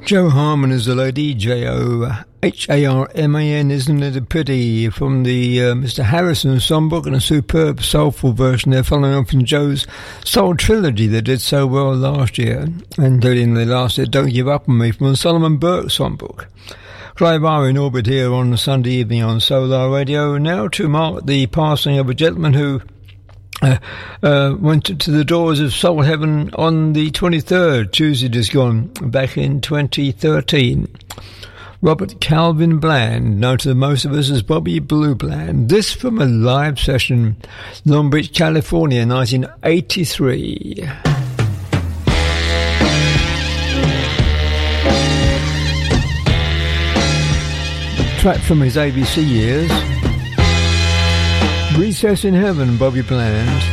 Jo Harman is the lady, Joharman, isn't it a pity, from the Mr. Harrison songbook, and a superb soulful version there following on from Joe's Soul Trilogy that did so well last year, including the last hit, Don't Give Up On Me, from the Solomon Burke songbook. Clive R in orbit here on a Sunday evening on Solar Radio, now to mark the passing of a gentleman who went to the doors of Soul Heaven on the 23rd, Tuesday just gone, back in 2013. Robert Calvin Bland, known to most of us as Bobby Blue Bland. This from a live session, Long Beach, California, 1983. Track from his ABC years. Recess in Heaven, Bobby Bland.